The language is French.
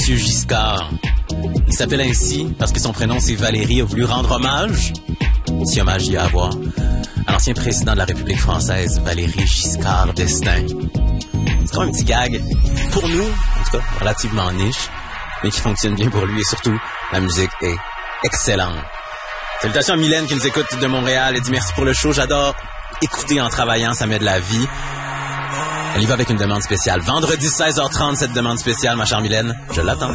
Monsieur Giscard. Il s'appelle ainsi parce que son prénom c'est Valérie, a voulu rendre hommage, si hommage y a à avoir, à l'ancien président de la République française, Valéry Giscard d'Estaing. C'est comme un petit gag, pour nous, en tout cas, relativement niche, mais qui fonctionne bien pour lui et surtout, la musique est excellente. Salutations à Mylène qui nous écoute de Montréal. Elle dit merci pour le show. J'adore écouter en travaillant, ça met de la vie. Elle y va avec une demande spéciale. Vendredi 16h30, cette demande spéciale, ma chère Mylène. Je l'attends.